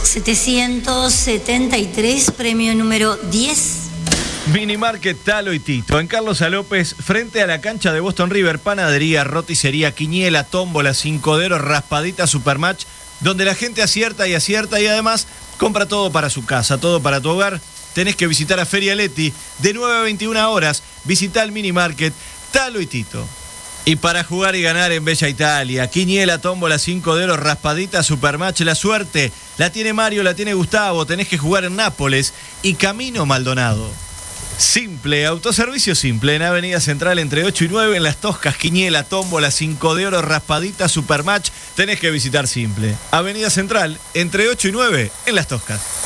773, premio número 10. Minimarket Talo y Tito, en Carlos A. López, frente a la cancha de Boston River, panadería, roticería, quiniela, tómbola, cincoderos, raspadita, supermatch, donde la gente acierta y además compra todo para su casa, todo para tu hogar. Tenés que visitar a Feria Leti de 9 a 21 horas. Visita el Minimarket Talo y Tito. Y para jugar y ganar en Bella Italia, quiniela, tómbola, cincoderos, raspadita, supermatch, la suerte la tiene Mario, la tiene Gustavo. Tenés que jugar en Nápoles y Camino Maldonado. Simple, autoservicio Simple, en Avenida Central entre 8 y 9, en Las Toscas, quiniela, tómbola, 5 de oro, raspadita, supermatch, tenés que visitar Simple. Avenida Central entre 8 y 9, en Las Toscas.